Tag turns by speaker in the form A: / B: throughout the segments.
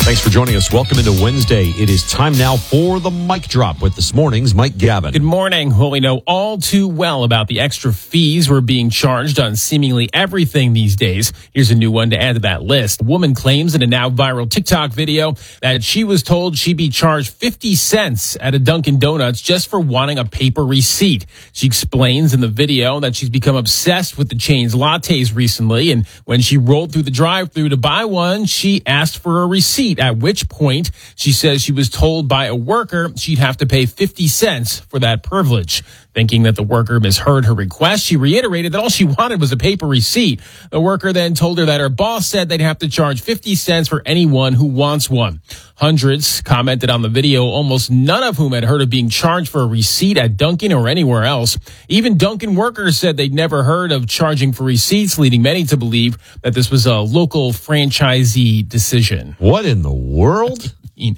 A: Thanks for joining us. Welcome into Wednesday. It is time now for the mic drop with this morning's Mike Gavin.
B: Good morning. Well, we know all too well about the extra fees we're being charged on seemingly everything these days. Here's a new one to add to that list. A woman claims in a now viral TikTok video that she was told she'd be charged 50 cents at a Dunkin' Donuts just for wanting a paper receipt. She explains in the video that she's become obsessed with the chain's lattes recently, and when she rolled through the drive-thru to buy one, she asked for a receipt, at which point she says she was told by a worker she'd have to pay 50 cents for that privilege. Thinking that the worker misheard her request, she reiterated that all she wanted was a paper receipt. The worker then told her that her boss said they'd have to charge 50 cents for anyone who wants one. Hundreds commented on the video, almost none of whom had heard of being charged for a receipt at Dunkin' or anywhere else. Even Dunkin' workers said they'd never heard of charging for receipts, leading many to believe that this was a local franchisee decision.
A: What in the world?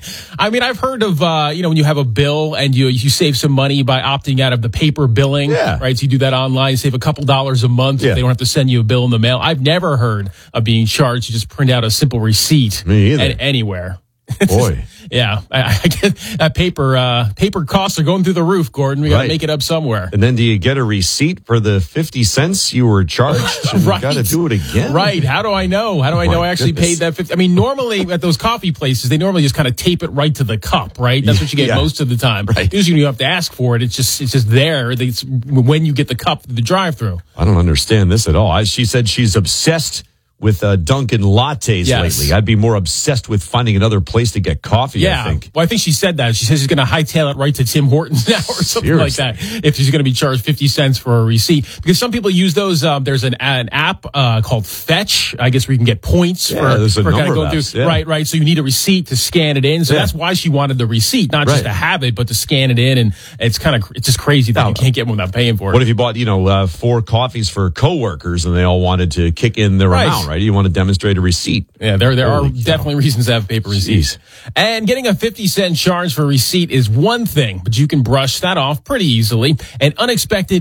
B: I mean, I've heard of, when you have a bill and you save some money by opting out of the paper billing, right? So you do that online, save a couple dollars a month. If they don't have to send you a bill in the mail. I've never heard of being charged to just print out a simple receipt.
A: Me either.
B: Anywhere.
A: Boy.
B: Yeah, I get that paper costs are going through the roof, Gordon. We got to make it up somewhere.
A: And then do you get a receipt for the 50 cents you were charged? And
B: Right.
A: You got to do it again.
B: Right. How do I know? How do I know I actually paid that 50? I mean, normally at those coffee places, they normally just kind of tape it right to the cup, right? That's what you get most of the time.
A: Right.
B: Usually you have to ask for it. It's just there. It's when you get the cup through the drive-thru.
A: I don't understand this at all. She said she's obsessed with Dunkin' lattes lately. I'd be more obsessed with finding another place to get coffee, I think.
B: Well, I think she said that. She says she's going to hightail it right to Tim Hortons now or something like that if she's going to be charged 50 cents for a receipt. Because some people use those. There's an app called Fetch, I guess, where you can get points for kind of going through. Right. So you need a receipt to scan it in. So that's why she wanted the receipt, not just to have it, but to scan it in. And it's just crazy that you can't get one without paying for it.
A: What if you bought, 4 coffees for coworkers and they all wanted to kick in their amount? Right, you want to demonstrate a receipt.
B: Yeah, there are definitely reasons to have paper receipts. And getting a 50-cent charge for a receipt is one thing, but you can brush that off pretty easily. An unexpected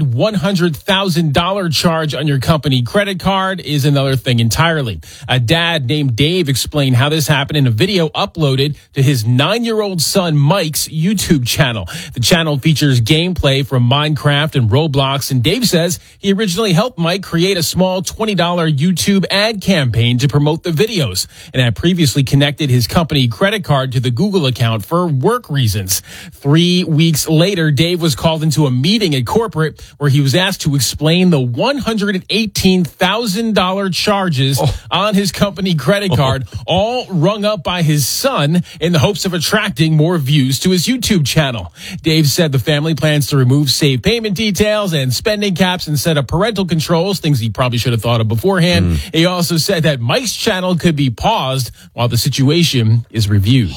B: $100,000 charge on your company credit card is another thing entirely. A dad named Dave explained how this happened in a video uploaded to his 9-year-old son Mike's YouTube channel. The channel features gameplay from Minecraft and Roblox, and Dave says he originally helped Mike create a small $20 YouTube ad campaign to promote the videos, and had previously connected his company credit card to the Google account for work reasons. 3 weeks later, Dave was called into a meeting at corporate where he was asked to explain the $118,000 charges on his company credit card, all rung up by his son in the hopes of attracting more views to his YouTube channel. Dave said the family plans to remove saved payment details and spending caps and set up parental controls, things he probably should have thought of beforehand. He also said that Mike's channel could be paused while the situation is reviewed.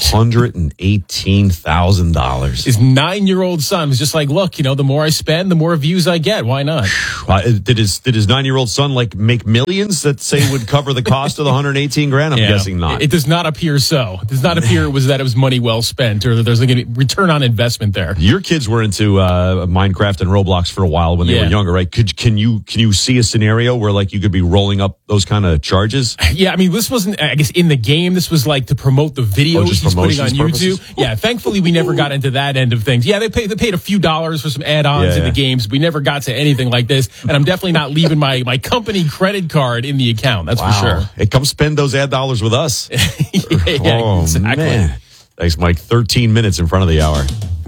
A: $118,000.
B: His 9-year-old son was just like, look, the more I spend, the more views I get. Why not?
A: Did his 9-year-old son make millions that say would cover the cost of the $118,000? I'm guessing not.
B: It does not appear so. It does not appear it was money well spent, or that there's a return on investment there.
A: Your kids were into Minecraft and Roblox for a while when they were younger, right? Can you see a scenario where you could be rolling up those kind of charges?
B: Yeah, I mean, this wasn't, I guess, in the game. This was to promote the videos he's putting on YouTube. Yeah, thankfully we never got into that end of things. Yeah, they paid a few dollars for some add-ons in the games. We never got to anything like this, and I'm definitely not leaving my company credit card in the account. That's for sure.
A: Hey, come spend those ad dollars with us.
B: Exactly.
A: Man. Thanks, Mike. 13 minutes in front of the hour.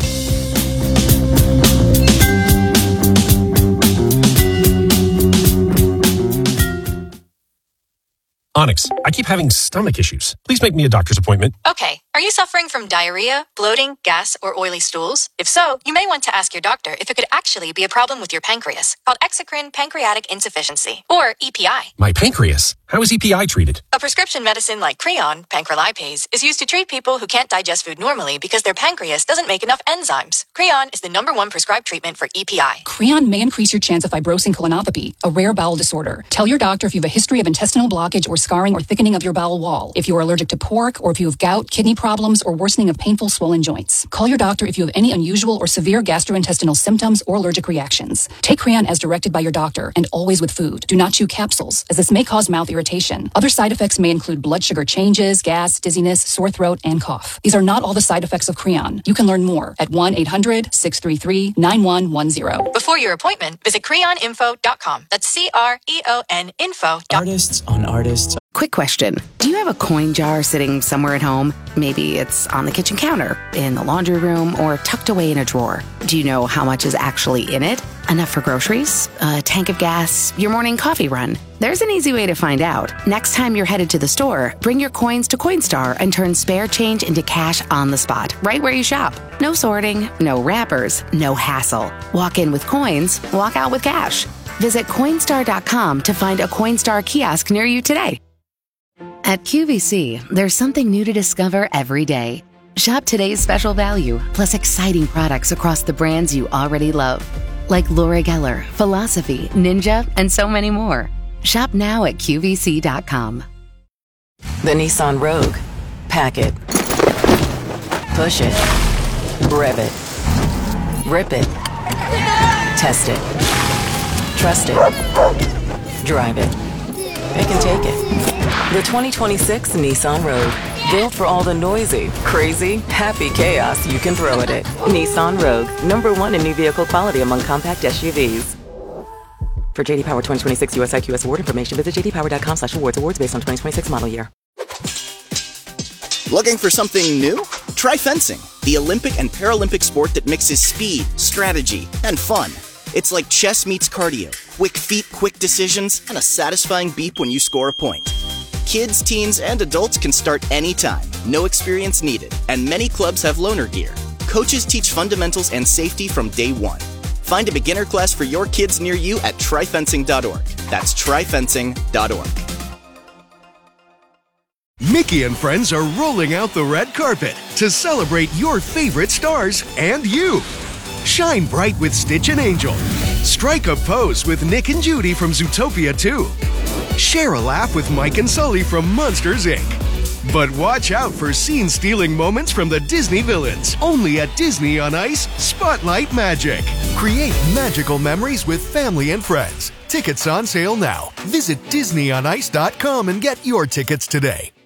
C: Onyx, I keep having stomach issues. Please make me a doctor's appointment.
D: Okay. Are you suffering from diarrhea, bloating, gas, or oily stools? If so, you may want to ask your doctor if it could actually be a problem with your pancreas, called exocrine pancreatic insufficiency, or EPI.
C: My pancreas? How is EPI treated?
D: A prescription medicine like Creon, pancrelipase, is used to treat people who can't digest food normally because their pancreas doesn't make enough enzymes. Creon is the #1 prescribed treatment for EPI.
E: Creon may increase your chance of fibrosing colonopathy, a rare bowel disorder. Tell your doctor if you have a history of intestinal blockage or scarring or thickening of your bowel wall, if you are allergic to pork, or if you have gout, kidney problems, or worsening of painful swollen joints. Call your doctor if you have any unusual or severe gastrointestinal symptoms or allergic reactions. Take Creon as directed by your doctor and always with food. Do not chew capsules, as this may cause mouth irritation. Other side effects may include blood sugar changes, gas, dizziness, sore throat, and cough. These are not all the side effects of Creon. You can learn more at 1-800-633-9110.
D: Before your appointment, visit creoninfo.com. That's CREON info.com.
F: Artists on artists.
G: Quick question. Do you have a coin jar sitting somewhere at home? Maybe it's on the kitchen counter, in the laundry room, or tucked away in a drawer. Do you know how much is actually in it? Enough for groceries? A tank of gas? Your morning coffee run? There's an easy way to find out. Next time you're headed to the store, bring your coins to Coinstar and turn spare change into cash on the spot, right where you shop. No sorting, no wrappers, no hassle. Walk in with coins, walk out with cash. Visit Coinstar.com to find a Coinstar kiosk near you today. At QVC, there's something new to discover every day. Shop today's special value, plus exciting products across the brands you already love, like Laura Geller, Philosophy, Ninja, and so many more. Shop now at QVC.com.
H: The Nissan Rogue. Pack it. Push it. Rev it. Rip it. Test it. Trust it. Drive it. Pick and take it. The 2026 Nissan Rogue. Built for all the noisy, crazy, happy chaos you can throw at it. Nissan Rogue. #1 in new vehicle quality among compact SUVs. For JD Power 2026 US IQS award information, visit jdpower.com/awards. Awards based on 2026 model year.
I: Looking for something new? Try fencing, the Olympic and Paralympic sport that mixes speed, strategy, and fun. It's like chess meets cardio, quick feet, quick decisions, and a satisfying beep when you score a point. Kids, teens, and adults can start anytime, no experience needed, and many clubs have loaner gear. Coaches teach fundamentals and safety from day one. Find a beginner class for your kids near you at tryfencing.org. That's tryfencing.org.
J: Mickey and friends are rolling out the red carpet to celebrate your favorite stars and you. Shine bright with Stitch and Angel. Strike a pose with Nick and Judy from Zootopia 2. Share a laugh with Mike and Sully from Monsters, Inc. But watch out for scene-stealing moments from the Disney villains. Only at Disney on Ice Spotlight Magic. Create magical memories with family and friends. Tickets on sale now. Visit DisneyOnIce.com and get your tickets today.